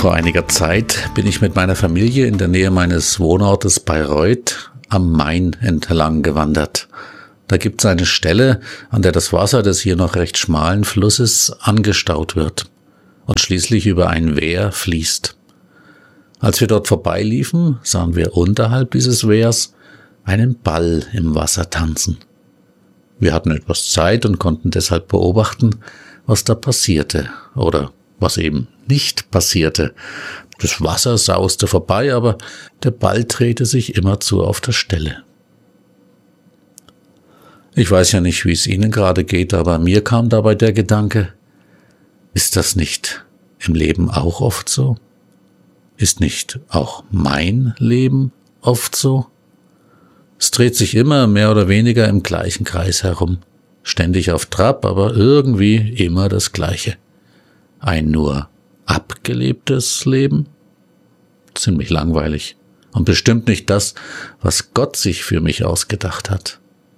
Vor einiger Zeit bin ich mit meiner Familie in der Nähe meines Wohnortes Bayreuth am Main entlang gewandert. Da gibt es eine Stelle, an der das Wasser des hier noch recht schmalen Flusses angestaut wird und schließlich über ein Wehr fließt. Als wir dort vorbeiliefen, sahen wir unterhalb dieses Wehrs einen Ball im Wasser tanzen. Wir hatten etwas Zeit und konnten deshalb beobachten, was da passierte oder was eben nicht passierte. Das Wasser sauste vorbei, aber der Ball drehte sich immerzu auf der Stelle. Ich weiß ja nicht, wie es Ihnen gerade geht, aber mir kam dabei der Gedanke, ist das nicht im Leben auch oft so? Ist nicht auch mein Leben oft so? Es dreht sich immer mehr oder weniger im gleichen Kreis herum, ständig auf Trab, aber irgendwie immer das Gleiche. Ein nur abgelebtes Leben? Ziemlich langweilig und bestimmt nicht das, was Gott sich für mich ausgedacht hat.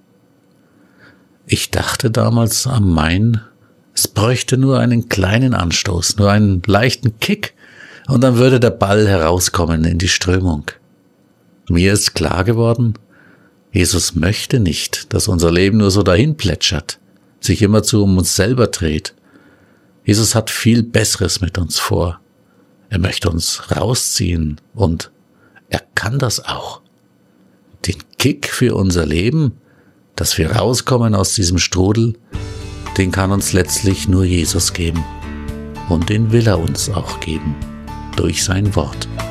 Ich dachte damals am Main, es bräuchte nur einen kleinen Anstoß, nur einen leichten Kick, und dann würde der Ball herauskommen in die Strömung. Mir ist klar geworden, Jesus möchte nicht, dass unser Leben nur so dahin plätschert, sich immerzu um uns selber dreht. Jesus hat viel Besseres mit uns vor. Er möchte uns rausziehen und er kann das auch. Den Kick für unser Leben, dass wir rauskommen aus diesem Strudel, den kann uns letztlich nur Jesus geben. Und den will er uns auch geben, durch sein Wort.